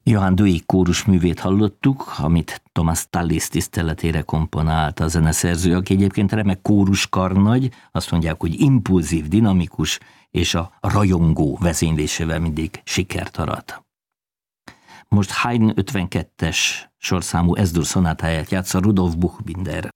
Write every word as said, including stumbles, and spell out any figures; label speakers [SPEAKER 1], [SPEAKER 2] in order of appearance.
[SPEAKER 1] Johann Duig kórusművét hallottuk, amit Thomas Tallis tiszteletére komponálta a zeneszerző, aki egyébként remek kóruskarnagy, azt mondják, hogy impulzív, dinamikus, és a rajongó vezénylésével mindig sikert arat. Most Haydn ötvenkettes sorszámú Es-dur szonátáját játsza Rudolf Buchbinder.